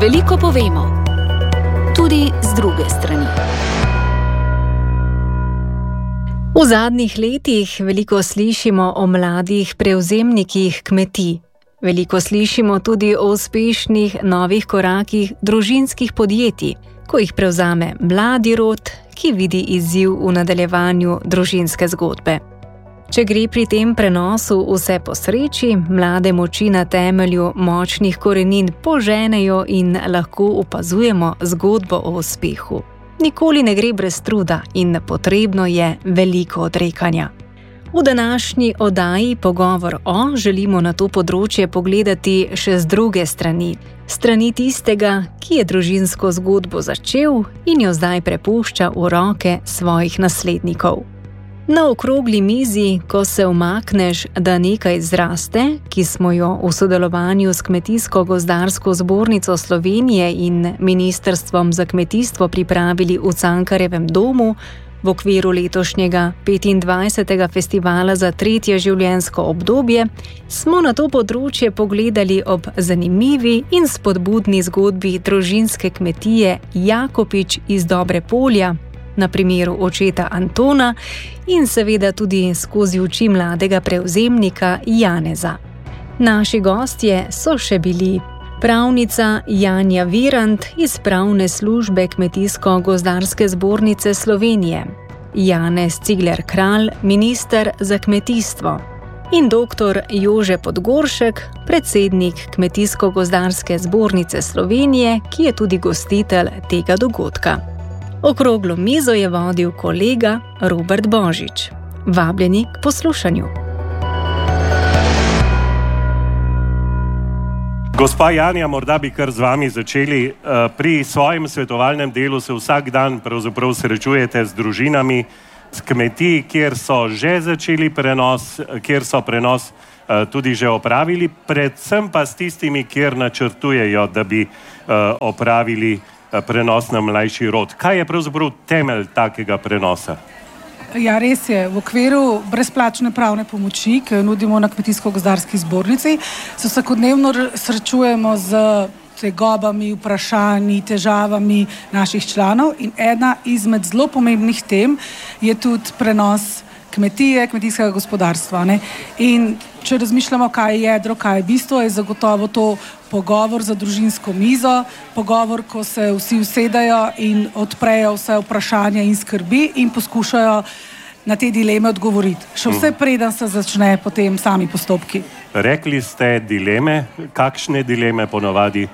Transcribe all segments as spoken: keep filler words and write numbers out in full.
Veliko povemo, tudi z druge strani. V zadnjih letih veliko slišimo o mladih prevzemnikih kmetij. Veliko slišimo tudi o uspešnih novih korakih družinskih podjetij, ko jih prevzame mladi rod, ki vidi izziv v nadaljevanju družinske zgodbe. Če gre pri tem prenosu vse po sreči, mlade moči na temelju močnih korenin poženejo in lahko opazujemo zgodbo o uspehu. Nikoli ne gre brez truda in potrebno je veliko odrekanja. V današnji oddaji Pogovor o želimo na to področje pogledati še z druge strani. Strani tistega, ki je družinsko zgodbo začel in jo zdaj prepušča v roke svojih naslednikov. Na okrogli mizi, ko se umakneš, da nekaj zraste, ki smo jo v sodelovanju s Kmetijsko-gozdarsko zbornico Slovenije in Ministrstvom za kmetijstvo pripravili v Cankarjevem domu v okviru letošnjega petindvajsetega festivala za tretje življenjsko obdobje, smo na to področje pogledali ob zanimivi in spodbudni zgodbi družinske kmetije Jakopič iz Dobre Polja, na primeru očeta Antona in seveda tudi skozi oči mladega prevzemnika Janeza. Naši gostje so še bili pravnica Janja Virant iz pravne službe Kmetijsko-gozdarske zbornice Slovenije, Janez Cigler Kralj, minister za kmetijstvo, in doktor Jože Podgoršek, predsednik Kmetijsko-gozdarske zbornice Slovenije, ki je tudi gostitelj tega dogodka. Okroglo mizo je vodil kolega Robert Božič. Vabljeni k poslušanju. Gospa Janja, morda bi kar z vami začeli. Pri svojem svetovalnem delu se vsak dan pravzaprav srečujete z družinami, s kmetij, kjer so že začeli prenos, kjer so prenos tudi že opravili, predvsem pa s tistimi, kjer načrtujejo, da bi opravili prenos na mlajši rod. Kaj je pravzaprav temelj takega prenosa? Ja, res je. V okviru brezplačne pravne pomoči, ki jo nudimo na Kmetijsko-gozdarski zbornici, se vsakodnevno srečujemo z tegobami, vprašanji, težavami naših članov in ena izmed zelo pomembnih tem je tudi prenos kmetije, kmetijskega gospodarstva. Ne? In če razmišljamo, kaj je jedro, kaj je bistvo, je zagotovo to pogovor za družinsko mizo, pogovor, ko se vsi usedajo in odprejo vse vprašanja in skrbi in poskušajo na te dileme odgovoriti. Še vse preden se začne potem sami postopki. Rekli ste dileme. Kakšne dileme ponavadi?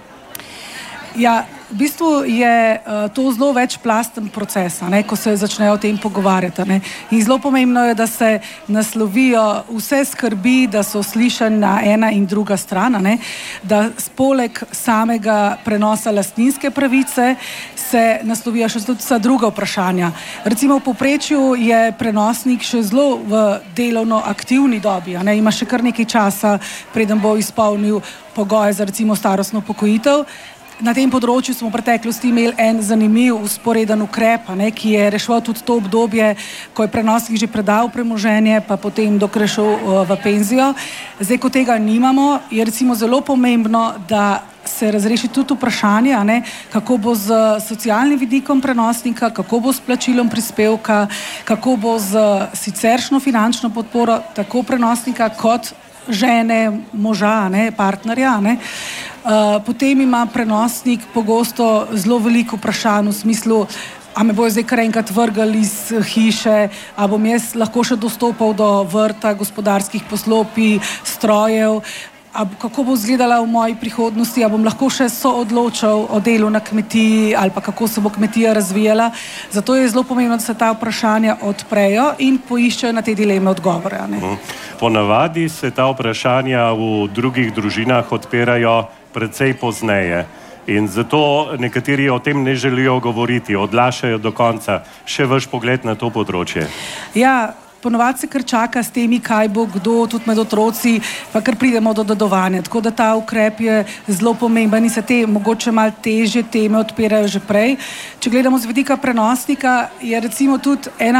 Ja, v bistvu je uh, to zelo večplasten proces, ne, ko se začnejo o tem pogovarjati. Ne. In zelo pomembno je, da se naslovijo vse skrbi, da so slišana ena in druga strana, ne, da poleg samega prenosa lastninske pravice se naslovijo še tudi vsa druga vprašanja. Recimo v povprečju je prenosnik še zelo v delovno aktivni dobi, ne, ima še kar nekaj časa, preden bo izpolnil pogoje za recimo starostno upokojitev. Na tem področju smo v preteklosti imeli en zanimiv usporeden ukrep, ne, ki je reševal tudi to obdobje, ko je prenosnik že predal premoženje, pa potem dokler šel uh, v penzijo. Zdaj, ko tega nimamo, je recimo zelo pomembno, da se razreši tudi vprašanje, ne, kako bo z socialnim vidikom prenosnika, kako bo s plačilom prispevka, kako bo z siceršno finančno podporo tako prenosnika kot žene, moža, ne, partnerja. Ne. Uh, potem ima prenosnik pogosto zelo veliko vprašanj v smislu, a me bojo zdaj kar enkrat vrgali iz hiše, a bom jaz lahko še dostopal do vrta, gospodarskih poslopij, strojev, a kako bo izgledala v moji prihodnosti, a bom lahko še soodločal o delu na kmetiji ali pa kako se bo kmetija razvijala. Zato je zelo pomembno, da se ta vprašanja odprejo in poiščejo na te dileme odgovore. Ne? Ponavadi se ta vprašanja v drugih družinah odpirajo precej pozneje in zato nekateri o tem ne želijo govoriti, odlašajo do konca. Še vaš pogled na to področje? Ja, ponovadi se kar čaka s temi, kaj bo kdo, tudi med otroci, pa kar pridemo do dedovanja. Tako da ta ukrep je zelo pomemben in se te mogoče malo težje teme odpirajo že prej. Če gledamo z vidika prenosnika, je recimo tudi ena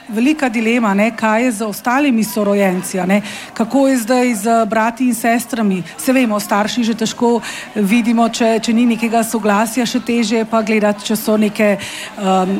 velika dilema, ne, kaj je z ostalimi sorojenci, ne, kako je zdaj z brati in sestrami. Se vemo, starši že težko vidimo, če, če ni nekega soglasja, še teže pa gledati, če so neke, um,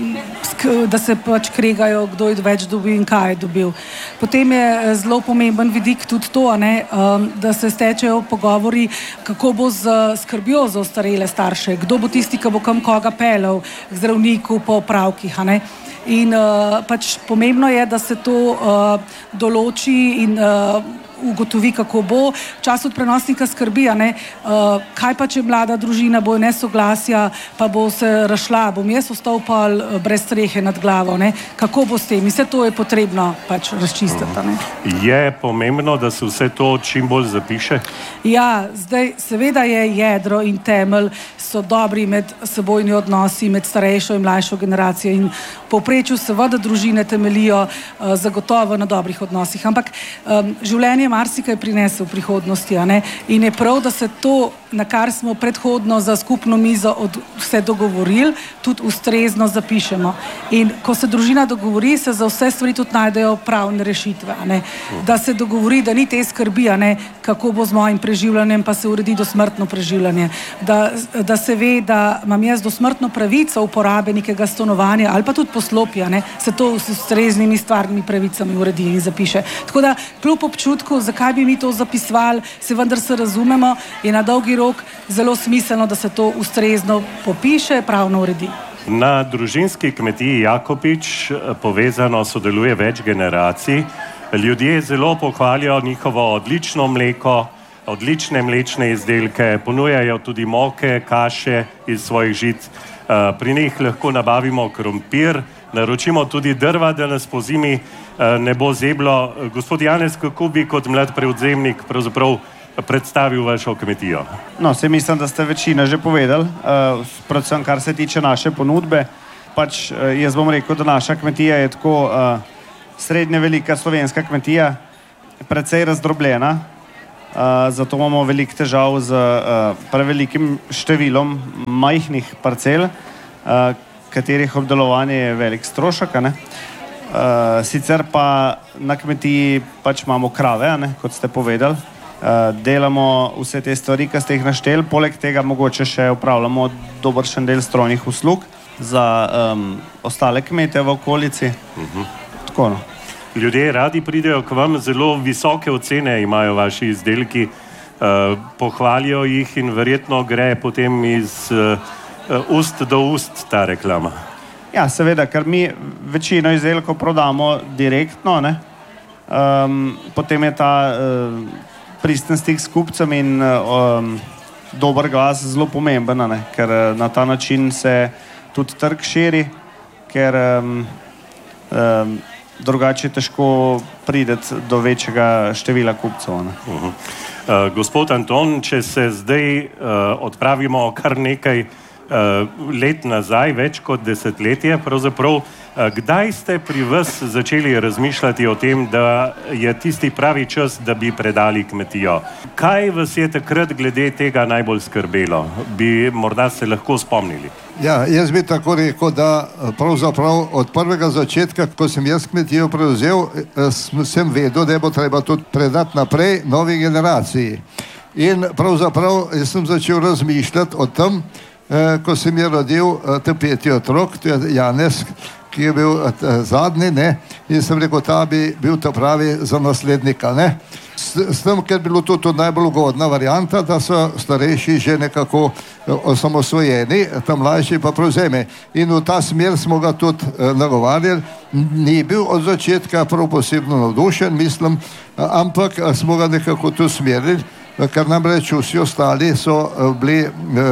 um, da se pač kregajo, kdo je več dobil in kaj je dobil. Potem je zelo pomemben vidik tudi to, ne, um, da se stečejo pogovori, kako bo z skrbjo za ostarele starše, kdo bo tisti, ki bo kam koga pelal k zdravniku po opravkih, a ne. In uh, pač pomembno je, da se to uh, določi in uh, ugotovi, kako bo. Čas od prenosnika skrbi, a ne, uh, kaj pa, če mlada družina bo nesoglasja, pa bo se razšla, bom jaz ostal pa brez strehe nad glavo, ne, kako bo s tem. Vse to je potrebno pač razčistiti, ne. Je pomembno, da se vse to čim bolj zapiše? Ja, zdaj seveda je jedro in temelj so dobri med sebojni odnosi, med starejšo in mlajšo generacijo in povprečju seveda družine temelijo uh, zagotovo na dobrih odnosih, ampak um, življenje marsikaj prinese v prihodnosti, a ne, in je prav, da se to, na kar smo predhodno za skupno mizo od vse dogovorili, tudi ustrezno zapišemo. In ko se družina dogovori, se za vse stvari tudi najdejo pravne rešitve, a ne, da se dogovori, da ni te skrbi, a ne, kako bo z mojim preživljanjem, pa se uredi dosmrtno preživljanje, da, da se ve, da imam jaz dosmrtno pravico uporabe nekega stanovanja ali pa tudi poslopja, ne, se to s ustreznimi stvarnimi pravicami uredi in zapiše. Tako da, kljub občutku, zakaj bi mi to zapisvali, se vendar se razumemo, je na dolgi rok zelo smiselno, da se to ustrezno popiše, pravno uredi. Na družinski kmetiji Jakopič povezano sodeluje več generacij. Ljudje zelo pohvalijo njihovo odlično mleko, odlične mlečne izdelke, ponujajo tudi moke, kaše iz svojih žit. Pri njih lahko nabavimo krompir, naročimo tudi drva, da nas po zimi ne bo zeblo. Gospod Janez, kako bi kot mlad prevzemnik pravzaprav predstavil vašo kmetijo? No, se mislim, da ste večina že povedali, uh, predvsem kar se tiče naše ponudbe. Pač uh, jaz bom rekel, da naša kmetija je tako uh, srednje velika slovenska kmetija, precej razdrobljena, uh, zato imamo veliko težav z uh, prevelikim številom majhnih parcel, uh, katerih obdelovanje je velik strošek, a ne. Uh, sicer pa na kmetiji pač imamo krave, a ne, kot ste povedali. Uh, delamo vse te stvari, ki ste jih našteli, poleg tega mogoče še upravljamo dobršen del strojnih uslug za um, ostale kmete v okolici. Uh-huh. Tako, no. Ljudje radi pridejo k vam, zelo visoke ocene imajo vaši izdelki, uh, pohvalijo jih in verjetno gre potem iz uh, ust do ust ta reklama. Ja, seveda, ker mi večino izdelkov prodamo direktno, ne? Um, potem je ta uh, pristen stik s kupcem in um, dober glas zelo pomemben, ne? Ker uh, na ta način se tudi trg širi, ker um, um, drugače težko prideti do večjega števila kupcev. Ne? Uh-huh. uh, gospod Anton, če se zdaj uh, odpravimo kar nekaj uh, let nazaj, več kot desetletje, pravzaprav, uh, kdaj ste pri vas začeli razmišljati o tem, da je tisti pravi čas, da bi predali kmetijo? Kaj vas je takrat glede tega najbolj skrbelo? Bi morda se lahko spomnili? Ja, jaz bi tako rekel, da pravzaprav od prvega začetka, ko sem jaz kmetijo prevzel, sem vedel, da bo treba tudi predati naprej novi generaciji. In pravzaprav sem začel razmišljati o tem, ko sem je rodil te peti otrok, to je Janez, ki je bil zadnji, ne, in sem rekel, ta bi bil ta pravi za naslednika, ne. S, s tem, ker bi bilo to tudi najbolj ugodna varianta, da so starejši že nekako osamosvojeni, ta mlajši pa prevzeme. In v ta smer smo ga tudi eh, nagovarjali. Ni bil od začetka prav posebno navdušen, mislim, ampak smo ga nekako tudi smerili, ker namreč vsi ostali so bili,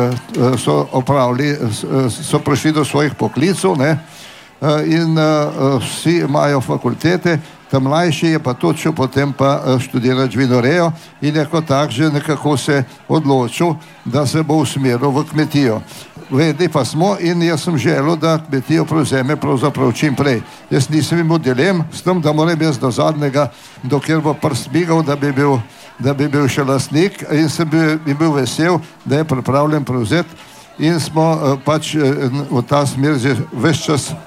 so opravili, so prišli do svojih poklicov, ne, in vsi imajo fakultete, ta mlajši je pa točil potem pa študirati vinorejo in je kot tak že nekako se odločil, da se bo usmeril v kmetijo. Vedeli pa smo in jaz sem želel, da kmetijo prevzeme pravzaprav čim prej. Jaz nisem imel dilem s tem, da moram jaz do zadnjega, dokler bo prst migal, da bi bil, da bi bil še lastnik, in sem bil, bi bil vesel, da je pripravljen prevzeti, in smo pač v ta smer že ves čas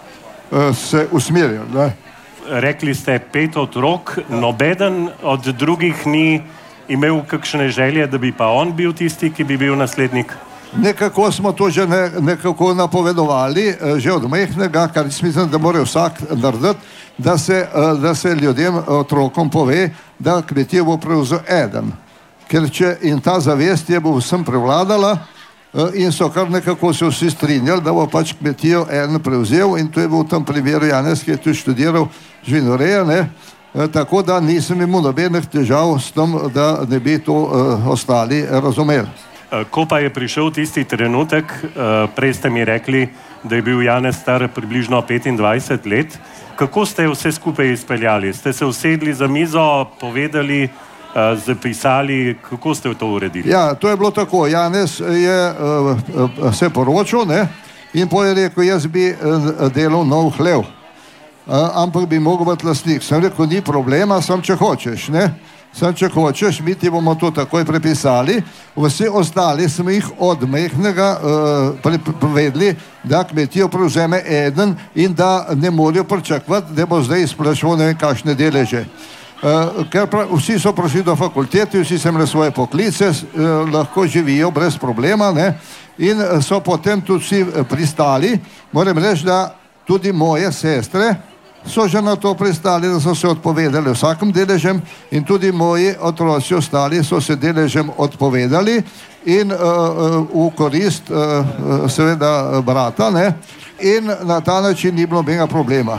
se usmerili. Ne? Rekli ste pet otrok, nobeden od drugih ni imel kakšne želje, da bi pa on bil tisti, ki bi bil naslednik? Nekako smo to že ne, nekako napovedovali, že od majhnega, kar mislim, da mora vsak narediti, da se, da se ljudem, otrokom pove, da kmetijo bo prevzel eden. Ker če in ta zavest je bo vsem prevladala in so kar nekako se vsi strinjali, da bo pač kmetijo eden prevzel in to je bil v tem primeru Janez, ki je tu študiral živinorejo, ne? Tako da nisem imel nobenih težav s tem, da ne bi to uh, ostali razumeli. Ko pa je prišel tisti trenutek, prej ste mi rekli, da je bil Janez star približno petindvajset let, kako ste vse skupaj izpeljali? Ste se usedli za mizo, povedali, zapisali, kako ste to uredili? Ja, to je bilo tako. Janez je uh, se poročil, ne? In potem je rekel, jaz bi uh, delal nov hlev, uh, ampak bi mogel biti lastnik. Sem rekel, ni problema, sam če hočeš, ne? Sam če hočeš, mi ti bomo to takoj prepisali. Vsi ostali smo jih od majhnega uh, povedali, da kmetijo prevzeme eden in da ne morajo pričakovati, da bo zdaj izplačeval ne vem kakšne deleže. Uh, ker pra, vsi so prišli do fakultete, vsi so imeli svoje poklice, uh, lahko živijo brez problema, ne? In so potem tudi vsi pristali. Moram reči, da tudi moje sestre so že na to pristali, da so se odpovedali vsakem deležem in tudi moji otroci ostali so se deležem odpovedali in uh, uh, v korist uh, seveda brata, ne? In na ta način ni bilo nobenega problema.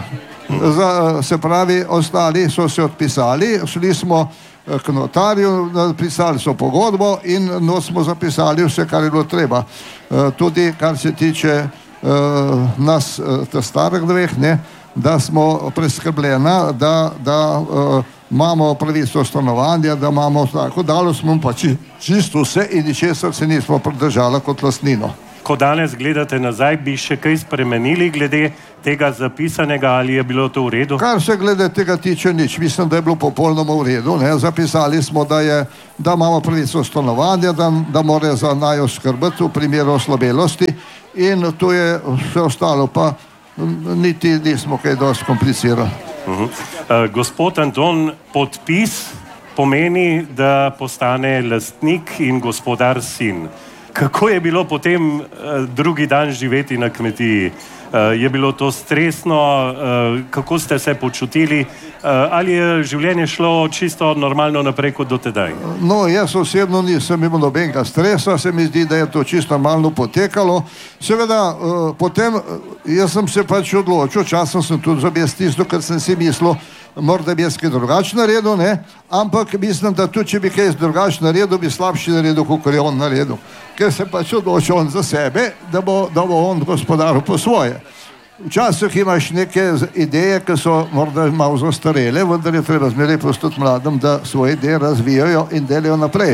Za, se pravi, ostali so se odpisali, šli smo k notarju, napisali so pogodbo in no smo zapisali vse, kar je bilo treba. Uh, tudi kar se tiče uh, nas, uh, starih dveh, ne? Da smo preskrbljena, da, da uh, imamo pravico stanovanja, da imamo tako, dalo smo pa či, čisto vse in ničesar se nismo pridržali kot lastnino. Ko danes gledate nazaj, bi še kaj spremenili glede tega zapisanega ali je bilo to v redu? Kar se glede tega tiče nič, mislim, da je bilo popolnoma v redu, ne? Zapisali smo, da, je, da imamo pravico stanovanja, da, da more za naj oskrbeti v primeru oslabelosti in to je vse ostalo pa niti nismo kaj dosti komplicirali. Uh-huh. uh, gospod Anton, podpis pomeni, da postane lastnik in gospodar sin. Kako je bilo potem uh, drugi dan živeti na kmetiji? Uh, je bilo to stresno? Uh, kako ste se počutili? Uh, ali je življenje šlo čisto normalno naprej kot do tedaj? No, jaz osebno nisem imel nobenega stresa, se mi zdi, da je to čisto normalno potekalo. Seveda, uh, potem jaz sem se pač odločil, časom sem tudi zobje stisnil, ker sem si mislil, morda bi jaz kaj drugače naredil, ne? Ampak mislim, da tudi če bi kaj drugače naredil, bi slabši naredil, kot je on naredil. Ker se pač odločil on za sebe, da bo, da bo on gospodaril po svoje. Včasih imaš neke ideje, ki so morda malo zastarele, vendar je treba zmeraj pustiti mladim, da svoje ideje razvijajo in delajo naprej.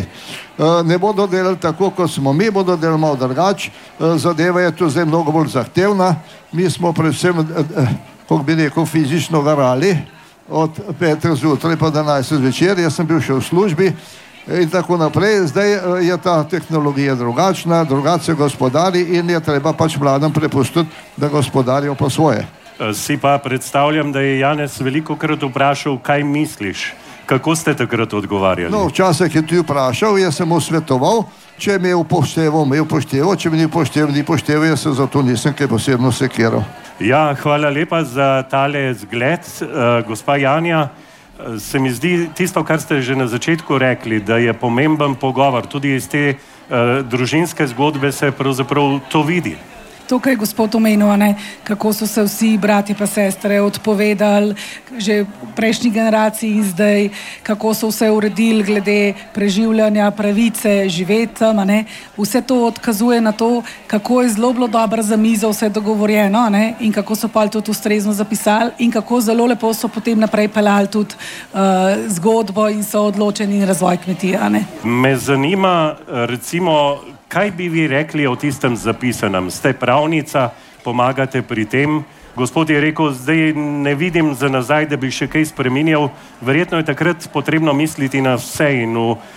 Ne bodo delali tako, kot smo mi, bodo delali malo drugače. Zadeva je tu zdaj mnogo bolj zahtevna. Mi smo predvsem, kako bi rekel, fizično garali od petih zjutraj pa do enajstih zvečer. Jaz sem bil še v službi in tako naprej. Zdaj je ta tehnologija drugačna, drugače gospodari in je treba pač mladim prepustiti, da gospodarijo po svoje. Si pa predstavljam, da je Janez veliko krat vprašal, kaj misliš. Kako ste takrat odgovarjali? No, včasih je tudi vprašal, jaz sem mu svetoval, če me je upošteval, me je upošteval, če me ni upošteval, ni upošteval, jaz se zato nisem kaj posebno sekiral. Ja, hvala lepa za tale zgled, uh, gospa Janja. Se mi zdi tisto, kar ste že na začetku rekli, da je pomemben pogovor, tudi iz te uh, družinske zgodbe se pravzaprav to vidi. Tukaj je gospod omenil, ne, kako so se vsi brati pa sestre odpovedali že v prejšnji generaciji in zdaj, kako so vse uredili glede preživljanja, pravice, živeti tam. Vse to odkazuje na to, kako je zelo bilo dobro za mizo vse dogovorjeno, ne, in kako so pa tudi ustrezno zapisali in kako zelo lepo so potem naprej peljali tudi uh, zgodbo in so odločeni in razvoj kmetije. Ne. Me zanima, recimo, kaj bi vi rekli o tistem zapisanem? Ste pravnica, pomagate pri tem. Gospod je rekel, zdaj ne vidim za nazaj, da bi še kaj spreminjal. Verjetno je takrat potrebno misliti na vse in v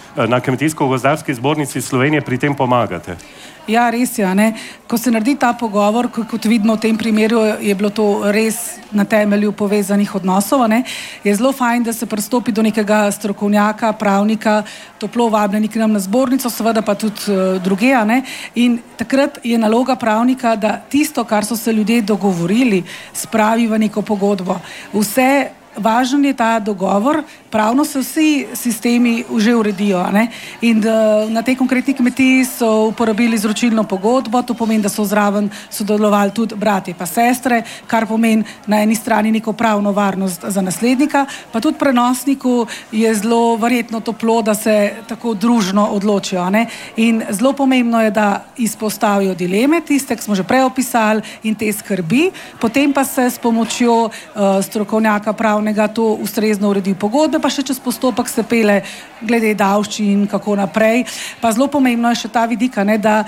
na Kmetijsko-gozdarski zbornici Slovenije pri tem pomagate. Ja, res je, ne. Ko se naredi ta pogovor, kot vidimo v tem primeru, je bilo to res na temelju povezanih odnosov, ne. Je zelo fajn, da se pristopi do nekega strokovnjaka, pravnika, toplo vabljeni k nam na zbornico, seveda pa tudi uh, druge, ne. In takrat je naloga pravnika, da tisto, kar so se ljudje dogovorili, spravi v neko pogodbo. Vse važen je ta dogovor, pravno se vsi sistemi že uredijo, ne? In da, na tej konkretni kmetiji so uporabili izročilno pogodbo, to pomeni, da so zraven sodelovali tudi bratje pa sestre, kar pomeni na eni strani neko pravno varnost za naslednika, pa tudi prenosniku je zelo verjetno toplo, da se tako družno odločijo, ne? In zelo pomembno je, da izpostavijo dileme, tiste, ki smo že prej opisali, in te skrbi, potem pa se s pomočjo uh, strokovnjaka pravnega to ustrezno uredi pogodbe, pa še čez postopek se pele glede davščin in kako naprej. Pa zelo pomembno je še ta vidika, ne, da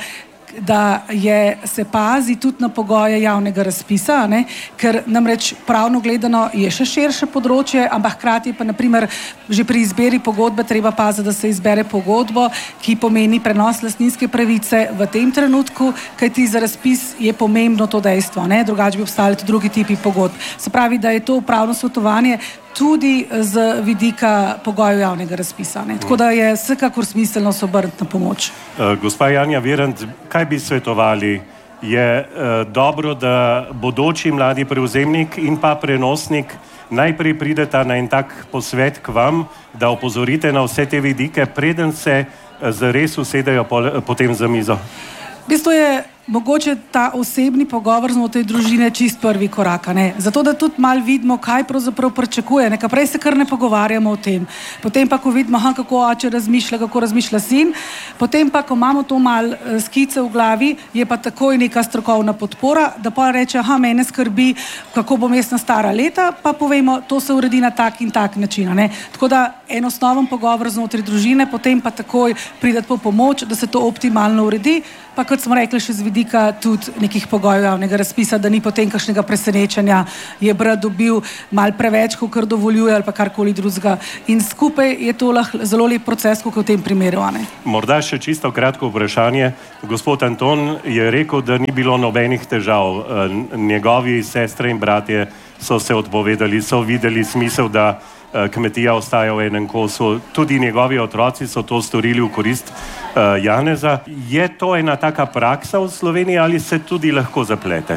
da je, se pazi tudi na pogoje javnega razpisa, ne, ker namreč pravno gledano je še širše področje, ampak hkrati pa naprimer že pri izbiri pogodbe treba paziti, da se izbere pogodbo, ki pomeni prenos lastninske pravice v tem trenutku, kajti za razpis je pomembno to dejstvo, ne, drugače bi obstali tudi drugi tipi pogodb. Se pravi, da je to pravno svetovanje tudi z vidika pogojev javnega razpisa. Ne. Tako da je vsekakor smiselno se obrniti na pomoč. Uh, gospa Janja Virant, kaj bi svetovali? Je uh, dobro, da bodoči mladi prevzemnik in pa prenosnik najprej prideta na en tak posvet k vam, da opozorite na vse te vidike, preden se uh, zares usedejo po, potem za mizo? V bistvu je mogoče ta osebni pogovor znotraj družine čist prvi korak, ne? Zato, da tudi malo vidimo, kaj pravzaprav pričakuje. Nekaj prej se kar ne pogovarjamo o tem. Potem pa, ko vidimo, aha, kako oče razmišlja, kako razmišlja sin, potem pa, ko imamo to malo skice v glavi, je pa takoj neka strokovna podpora, da pa reče, aha, mene skrbi, kako bom jaz na stara leta, pa povemo, to se uredi na tak in tak način, ne? Tako da en osnoven pogovor znotraj družine, potem pa takoj prideti po pomoč, da se to optimalno uredi, pa kot smo rekli še z vidika tudi nekih pogojev javnega razpisa, da ni potem kakšnega presenečenja, je brat dobil malo preveč, kot dovoljuje ali pa karkoli drugega. In skupaj je to lahko zelo lep proces, kot v tem primeru. Ne? Morda še čisto kratko vprašanje. Gospod Anton je rekel, da ni bilo nobenih težav. Njegovi sestre in bratje so se odpovedali, so videli smisel, da kmetija ostaja v enem kosu. Tudi njegovi otroci so to storili v korist uh, Janeza. Je to ena taka praksa v Sloveniji ali se tudi lahko zaplete?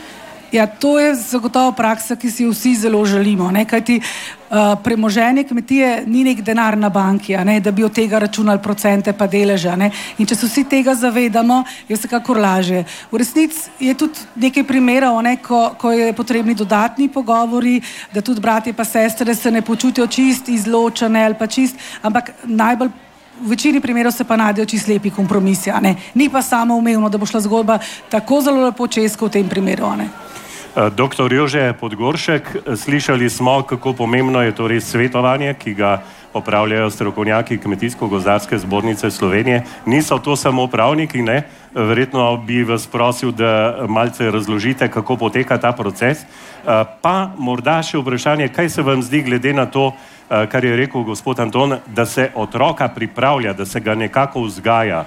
Ja, to je zagotovo praksa, ki si jo vsi zelo želimo, ne? Kajti uh, premoženje kmetije ni nek denar na banki, ne? Da bi od tega računali procente pa deleža. Ne? In če se vsi tega zavedamo, je vsekakor lažje. V resnici je tudi nekaj primerov, ne? ko, ko je potrebni dodatni pogovori, da tudi bratje pa sestre se ne počutijo čist izločene ali pa čist, ampak najbolj v večini primerov se pa najdejo čist lepi kompromisi, ne? Ni pa samoumevno, da bo šla zgodba tako zelo lepo čez, kot v tem primeru, ne? Doktor Jože Podgoršek, slišali smo, kako pomembno je to res svetovanje, ki ga opravljajo strokovnjaki Kmetijsko-gozdarske zbornice Slovenije. Niso to samo pravniki, ne? Verjetno bi vas prosil, da malce razložite, kako poteka ta proces. Pa morda še vprašanje, kaj se vam zdi glede na to, kar je rekel gospod Anton, da se otroka pripravlja, da se ga nekako vzgaja.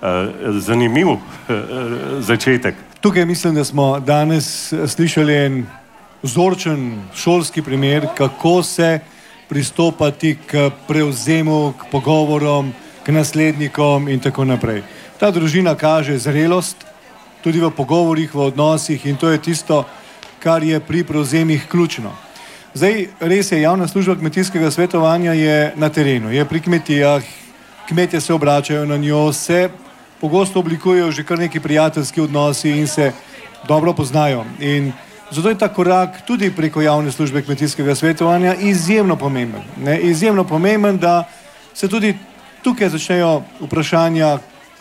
Zanimiv začetek. Tukaj mislim, da smo danes slišali en vzorčen šolski primer, kako se pristopati k prevzemu, k pogovorom, k naslednikom in tako naprej. Ta družina kaže zrelost tudi v pogovorih, v odnosih in to je tisto, kar je pri prevzemih ključno. Zdaj, res je, javna služba kmetijskega svetovanja je na terenu, je pri kmetijah, kmetje se obračajo na njo, se pogosto oblikujejo že kar neki prijateljski odnosi in se dobro poznajo. In zato je ta korak tudi preko javne službe kmetijskega svetovanja izjemno pomemben. Ne? Izjemno pomemben, da se tudi tukaj začnejo vprašanja,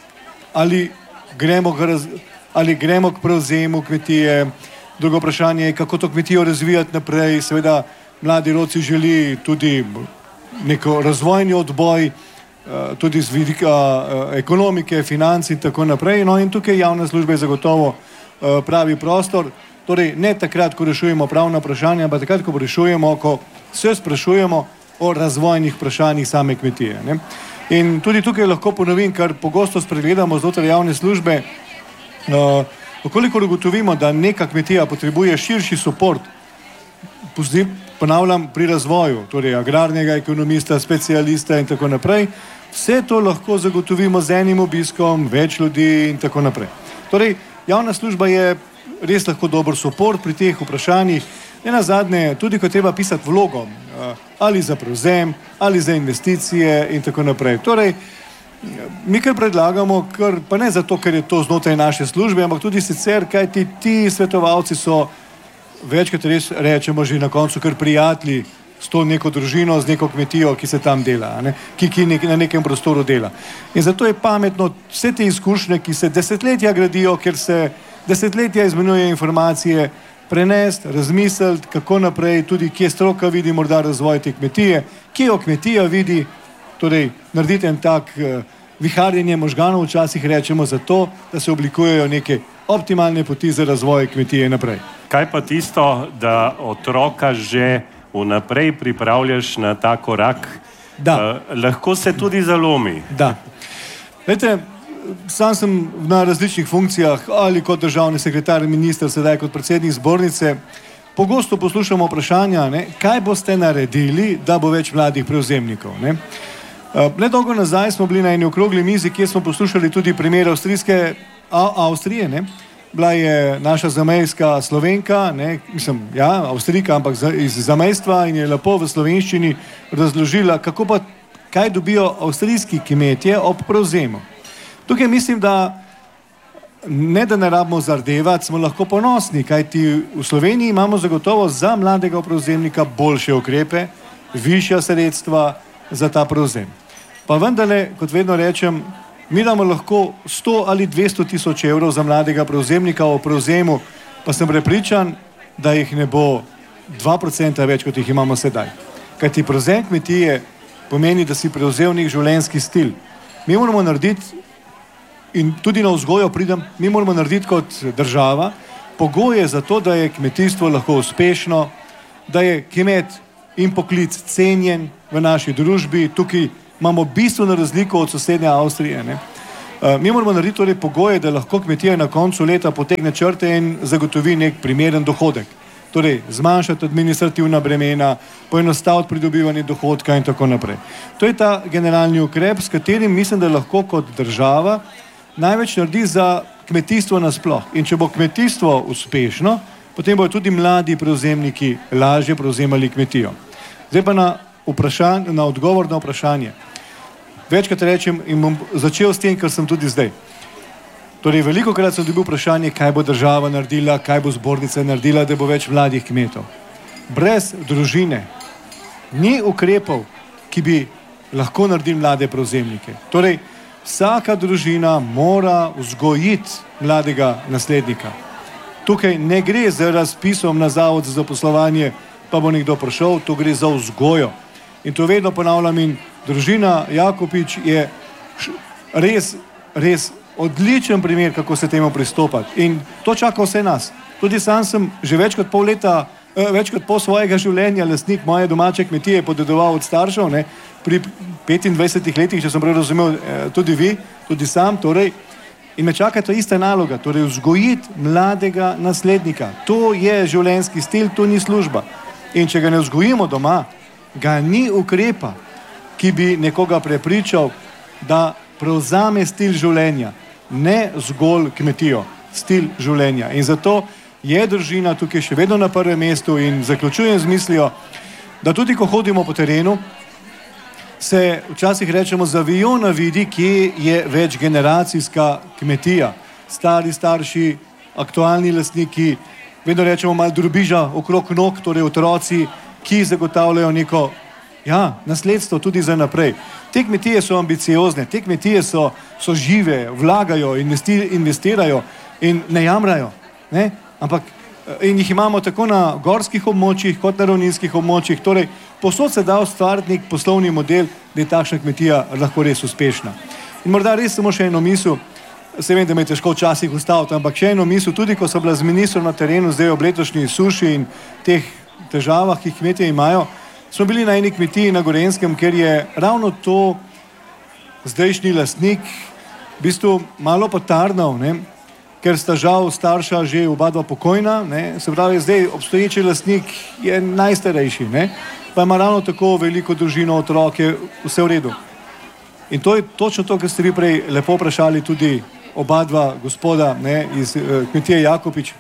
ali gremo k, raz, ali gremo k prevzemu kmetije. Drugo vprašanje je, kako to kmetijo razvijati naprej. Seveda mladi rodci želi tudi neko razvojni odboj, tudi z vidika uh, ekonomike, financ in tako naprej. No in tukaj javna služba je zagotovo uh, pravi prostor. Torej, ne takrat, ko rešujemo pravna vprašanja, ampak takrat, ko rešujemo, ko se sprašujemo o razvojnih vprašanjih same kmetije. Ne? In tudi tukaj lahko ponovim, kar pogosto spregledamo znotraj javne službe, uh, okolikor ugotovimo, da neka kmetija potrebuje širši suport, ponavljam, pri razvoju, torej agrarnega ekonomista, specialista in tako naprej, vse to lahko zagotovimo z enim obiskom, več ljudi in tako naprej. Torej, javna služba je res lahko dober suport pri teh vprašanjih. Ne nazadnje, tudi ko treba pisati vlogo, ali za prevzem, ali za investicije in tako naprej. Torej, mi kar predlagamo, kar, pa ne zato, ker je to znotraj naše službe, ampak tudi sicer, kaj ti, ti svetovalci so večkrat res rečemo že na koncu kar prijatelji s to neko družino, z neko kmetijo, ki se tam dela, ne? ki, ki nek, na nekem prostoru dela. In zato je pametno vse te izkušnje, ki se desetletja gradijo, ker se desetletja izmenjuje informacije, prenesti, razmisliti, kako naprej, tudi kje stroka vidi morda razvoj te kmetije, kje jo kmetija vidi, torej narediti en tak uh, viharjenje možganov, včasih rečemo za to, da se oblikujejo neke optimalne poti za razvoj kmetije naprej. Kaj pa tisto, da otroka že vnaprej pripravljaš na ta korak, da. Uh, lahko se tudi zalomi. Da. Vete, sam sem na različnih funkcijah, ali kot državni sekretar, minister, sedaj kot predsednik zbornice, pogosto poslušamo vprašanja, ne, kaj boste naredili, da bo več mladih prevzemnikov. Ne. Le dolgo nazaj smo bili na eni okrogli mizi, kjer smo poslušali tudi primer avstrijske Avstrije, ne. Bila je naša zamejska Slovenka, ne, mislim, ja, Avstrijka, ampak iz zamejstva in je lepo v slovenščini razložila, kako pa, kaj dobijo avstrijski kmetje ob prevzemu. Tukaj mislim, da ne da ne rabimo zardevati, smo lahko ponosni, kajti v Sloveniji imamo zagotovo za mladega prevzemnika boljše ukrepe, višja sredstva za ta prevzem. Pa vendarle, kot vedno rečem, mi damo lahko sto ali dvesto tisoč evrov za mladega prevzemnika o prevzemu, pa sem prepričan, da jih ne bo dva procenta več, kot jih imamo sedaj. Kajti prevzem kmetije pomeni, da si prevzel nek življenjski stil. Mi moramo narediti, in tudi na vzgojo pridem, mi moramo narediti kot država pogoje za to, da je kmetijstvo lahko uspešno, da je kmet in poklic cenjen v naši družbi. Tukaj imamo bistveno razliko od sosednje Avstrije. Ne? Uh, mi moramo narediti torej pogoje, da lahko kmetija na koncu leta potegne črte in zagotovi nek primeren dohodek. Torej, zmanjšati administrativna bremena, poenostaviti pridobivanje dohodka in tako naprej. To je ta generalni ukrep, s katerim mislim, da lahko kot država največ naredi za kmetijstvo nasploh. In če bo kmetijstvo uspešno, potem bodo tudi mladi prevzemniki lažje prevzemali kmetijo. Zdaj pa na, vprašan, na odgovor na vprašanje. Večkrat rečem in bom začel s tem, kar sem tudi zdaj. Torej, veliko krat sem dobil vprašanje, kaj bo država naredila, kaj bo zbornica naredila, da bo več mladih kmetov. Brez družine ni ukrepov, ki bi lahko naredili mlade prevzemnike. Torej, vsaka družina mora vzgojiti mladega naslednika. Tukaj ne gre za razpisom na zavod za zaposlovanje, pa bo nekdo prišel, to gre za vzgojo. In to vedno ponavljam, in družina Jakopič je res, res odličen primer, kako se temu pristopati. In to čaka vse nas. Tudi sam sem že več kot pol leta, eh, več kot pol svojega življenja lastnik moje domače kmetije podedoval od staršev, ne, pri petindvajsetih letih, če sem prav razumel, eh, tudi vi, tudi sam, torej, in me čaka ta ista naloga, torej vzgojiti mladega naslednika. To je življenjski stil, to ni služba. In če ga ne vzgojimo doma, ga ni ukrepa, ki bi nekoga prepričal, da prevzame stil življenja, ne zgolj kmetijo, stil življenja. In zato je družina tukaj še vedno na prvem mestu in zaključujem z mislijo, da tudi ko hodimo po terenu, se včasih rečemo, zavijo na vidi, kje je večgeneracijska kmetija. Stari starši, aktualni lastniki, vedno rečemo malo drobiža okrog nog, torej otroci, ki zagotavljajo neko ja, nasledstvo tudi za naprej. Te kmetije so ambiciozne, te kmetije so, so žive, vlagajo, investi, investirajo in ne jamrajo. Ne? Ampak in jih imamo tako na gorskih območjih, kot na ravninskih območjih. Torej, posod se da ustvariti nek poslovni model, da je takšna kmetija lahko res uspešna. In morda res samo še eno misel, se vem, da me je težko včasih ustaviti, ampak še eno misel, tudi ko so bila z ministrom na terenu zdaj ob letošnji suši in teh težavah, ki jih kmetje imajo, smo bili na eni kmetiji na Gorenjskem, ker je ravno to zdajšnji lastnik v bistvu malo potarnal, ne, ker sta žal starša že oba dva pokojna, ne, se pravi, zdaj obstoječi lastnik je najstarejši, ne, pa ima ravno tako veliko družino, otroke, vse v redu. In to je točno to, kar ste vi prej lepo vprašali tudi oba dva gospoda, ne, iz uh, kmetije Jakopič.